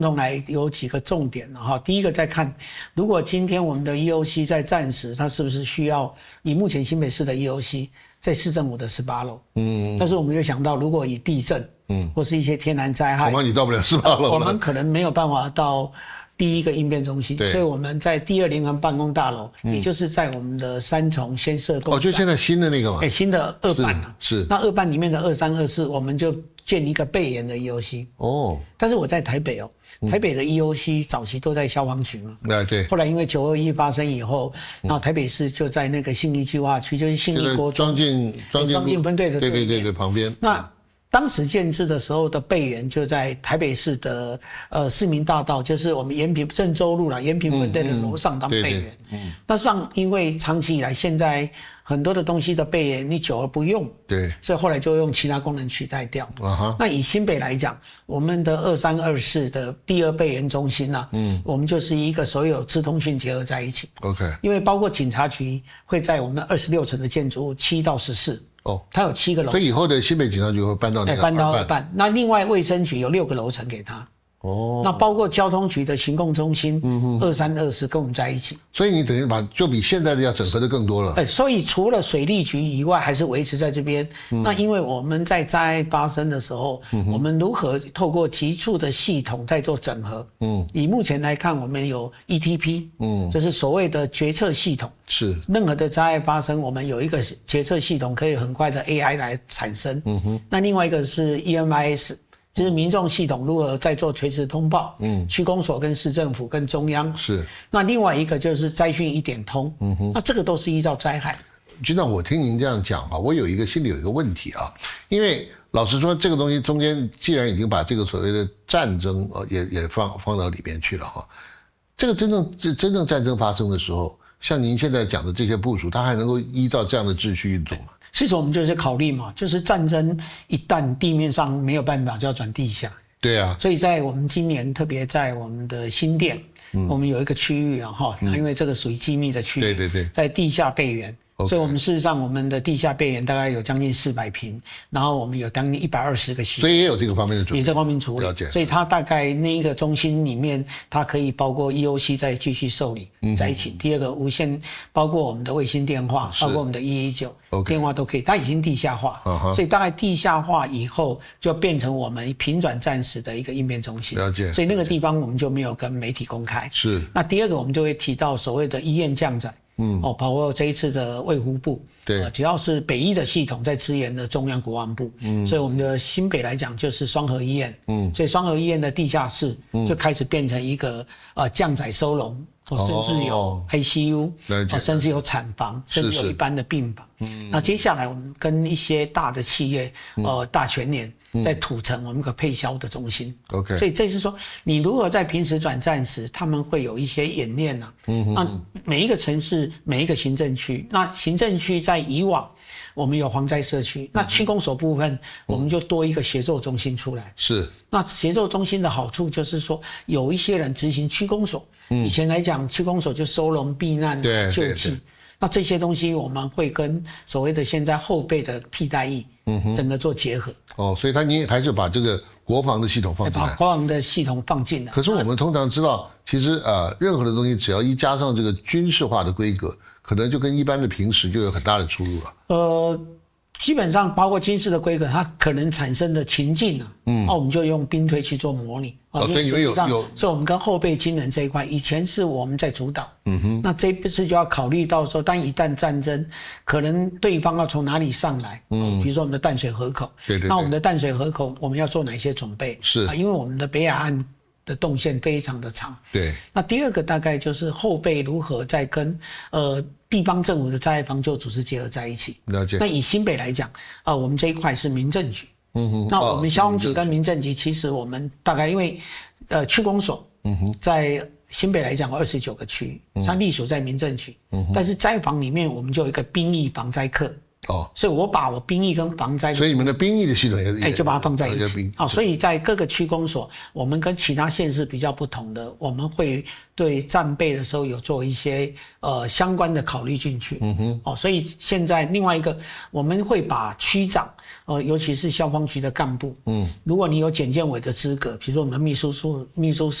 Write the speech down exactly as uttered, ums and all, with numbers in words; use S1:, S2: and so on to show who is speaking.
S1: 弄来有几个重点哈。第一个再看，如果今天我们的 E O C 在战时，它是不是需要以目前新北市的 E O C 在市政府的十八楼？嗯，但是我们又想到，如果以地震，嗯，或是一些天然灾害，
S2: 恐怕你到不了十八楼了，
S1: 我们可能没有办法到第一个应变中心，所以我们在第二联航办公大楼，嗯、也就是在我们的三重先设工。
S2: 哦，就现在新的那个嘛，
S1: 哎、欸，新的二办啊，
S2: 是。是那
S1: 二办里面的二三二四，我们就建一个备研的 E O C。哦，但是我在台北哦。台北的 E O C 早期都在消防局嘛，
S2: 嗯、对。
S1: 后来因为九二一发生以后，然后台北市就在那个信义计划区，就是信义国中
S2: 庄敬庄敬
S1: 庄敬分队的
S2: 对对对对旁边。
S1: 那当时建制的时候的备研就在台北市的呃市民大道，就是我们延平郑州路啦，延平分队的楼上当备研。嗯，那上因为长期以来现在很多的东西的备研你久而不用，
S2: 对，
S1: 所以后来就用其他功能取代掉。啊哈。那以新北来讲，我们的二三二四的第二备研中心啊，嗯，我们就是一个所有资通讯结合在一起。
S2: OK。
S1: 因为包括警察局会在我们二十六层的建筑物七到十四。哦，它有七个楼层，
S2: 所以以后的新北警察局会搬到那个
S1: 搬到二办。那另外卫生局有六个楼层给他。哦，那包括交通局的行控中心，嗯哼，二三二四跟我们在一起。
S2: 所以你等于把就比现在的要整合的更多了。
S1: 对，所以除了水利局以外，还是维持在这边。嗯、那因为我们在灾害发生的时候，嗯、我们如何透过急促的系统在做整合？嗯，以目前来看，我们有 E T P， 嗯，就是所谓的决策系统。
S2: 是，
S1: 任何的灾害发生，我们有一个决策系统可以很快的 A I 来产生。嗯哼，那另外一个是 E M I S。就是民众系统如何在做垂直通报，嗯，区公所跟市政府跟中央
S2: 是。
S1: 那另外一个就是灾讯一点通，嗯哼，那这个都是依照灾害。
S2: 局长，我听您这样讲啊，我有一个心里有一个问题啊，因为老实说，这个东西中间既然已经把这个所谓的战争呃也也放放到里边去了哈，这个真正真正战争发生的时候，像您现在讲的这些部署，它还能够依照这样的秩序运作吗？
S1: 其实我们就是考虑嘛，就是战争一旦地面上没有办法，就要转地下。
S2: 对啊，
S1: 所以在我们今年特别在我们的新店，嗯、我们有一个区域啊哈，嗯、因为这个属于机密的区域，
S2: 对对对，
S1: 在地下备援。Okay. 所以我们事实上我们的地下备援大概有将近四百坪，然后我们有将近一百二十个系统，
S2: 所以也有这个方面的处理，
S1: 也这方面处理。
S2: 了解。
S1: 所以它大概那一个中心里面，它可以包括 E O C 再继续受理在一起。嗯、第二个无线，包括我们的卫星电话，包括我们的一一九电话都可以，它已经地下化， uh-huh. 所以大概地下化以后就变成我们频转战时的一个应变中心。
S2: 了解。
S1: 所以那个地方我们就没有跟媒体公开。
S2: 是。
S1: 那第二个我们就会提到所谓的医院降载。嗯，哦，包括这一次的卫福部，
S2: 对、
S1: 呃，只要是北医的系统在支援的中央国安部，嗯，所以我们的新北来讲就是双和医院，嗯，所以双和医院的地下室就开始变成一个呃降载收容，甚至有 I C U， 哦，甚至有产房，甚至有一般的病房。嗯，那接下来我们跟一些大的企业，呃，大全联在土城我们可配销的中心。
S2: OK，
S1: 所以这是说，你如何在平时转战时，他们会有一些演练啊。嗯，那每一个城市，每一个行政区，那行政区在以往我们有防灾社区，那区公所部分我们就多一个协作中心出来。
S2: 是。
S1: 那协作中心的好处就是说，有一些人执行区公所，嗯、以前来讲区公所就收容避难、救济。那这些东西我们会跟所谓的现在后备的替代役，嗯哼，整个做结合。
S2: 哦，所以他你还是把这个国防的系统放进来，
S1: 把国防的系统放进来。
S2: 可是我们通常知道，其实呃，任何的东西只要一加上这个军事化的规格，可能就跟一般的平时就有很大的出入了。
S1: 呃。基本上包括军事的规格，它可能产生的情境啊，嗯，那我们就用兵推去做模拟啊。
S2: 哦，所以你们有有，
S1: 所以我们跟后备军人这一块，以前是我们在主导，嗯哼，那这一次就要考虑到说，当一旦战争，可能对方要从哪里上来，嗯，比如说我们的淡水河口，
S2: 对 对, 对，
S1: 那我们的淡水河口我们要做哪些准备？
S2: 是
S1: 啊，因为我们的北海岸的动线非常的长，
S2: 对。
S1: 那第二个大概就是后备如何在跟呃。地方政府的灾害防救组织结合在一起。
S2: 了解。
S1: 那以新北来讲，啊、呃，我们这一块是民政局。嗯哼。那我们消防局跟民政局，其实我们大概因为，呃，区公所，嗯哼，在新北来讲有二十九个区，它隶属在民政局。嗯哼。但是灾防里面，我们就有一个兵役防灾课。
S2: 哦，
S1: 所以我把我兵役跟防灾，
S2: 所以你们的兵役的系统也是，
S1: 哎，就把它放在一
S2: 也
S1: 起。好、哦，所以在各个区公所，我们跟其他县市比较不同的，我们会对战备的时候有做一些呃相关的考虑进去。嗯哼。哦，所以现在另外一个，我们会把区长，呃，尤其是消防局的干部，嗯，如果你有检建委的资格，比如说我们秘书处秘书。